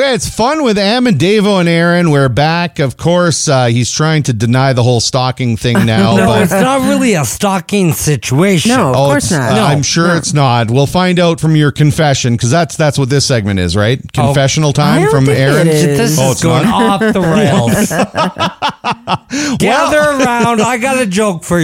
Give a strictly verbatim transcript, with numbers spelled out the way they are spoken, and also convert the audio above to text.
Okay, it's fun with Em and Davo and Aaron. We're back. Of course, uh, he's trying to deny the whole stalking thing now. No, but it's not really a stalking situation. No, of oh, course it's- not. uh, No, I'm sure no. it's not. We'll find out from your confession, because that's that's what this segment is, right? Confessional I time don't from think Aaron. it is. This Oh, is it's going not? off the rails. Gather around. I got a joke for you.